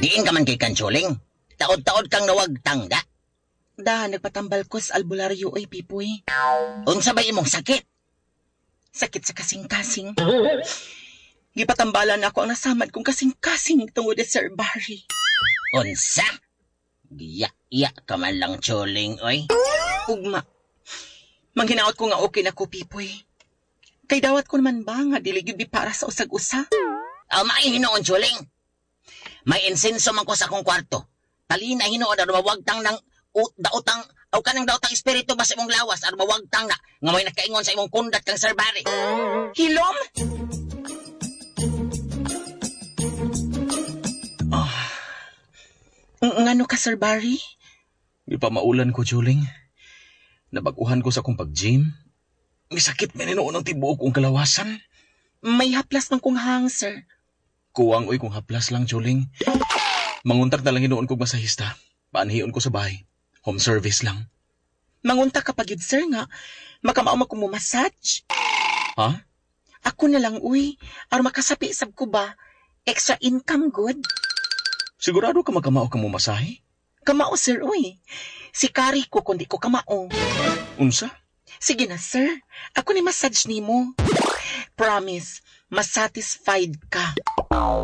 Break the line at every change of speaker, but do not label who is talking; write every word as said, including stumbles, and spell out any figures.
Diin ka man kay Kanchuling. Taod-taod kang nawagtang da.
Da, nagpatambal ko sa albularyo ay pipoy.
Unsa ba imong sakit?
Sakit sa kasing-kasing. Gipatambalan ako ang nasamad kong kasing-kasing tungod sa Sir Barry.
Unsa? Giya-iya ka man lang, Chuling, oy.
Ugma. Manghinaot ko nga okay na ko, pipoy. Kay dawat ko naman ba nga dili gyud para sa usag-usa?
Ah, may hinoon, Chuling. May insenso man ko sa akong kwarto. Talina hinoon na mawagtang ng ut daotang aw kanang daotang espiritu ba sa imong lawas aron mawagtang na nga may nakaingon sa imong kundat kang Sir Barry.
Hilom? Oh. Ngano ka, Sir Barry?
Di pa maulan ko, Juling. Nabaguhan ko sa akong pag-gym. May sakit man noon ang tibuok kong kalawasan.
May haplas man kong hang, sir.
Kuwang oy kung haplas lang, Juling. Manguntak na lang hinoon kong masahista. Paanhiyon ko sa bahay. Home service lang.
Mangunta ka pa gyud, sir, nga makamao man ko mo massage.
Ha?
Ako na lang, uy. Aron makasapi sab ko ba? Extra income good.
Sigurado ka makamao ka mo masahe?
Kamao, sir, uy. Si Kari ko kundi ko kamao.
Unsa?
Sige na, sir. Ako ni massage nimo. Promise, masatisfied ka.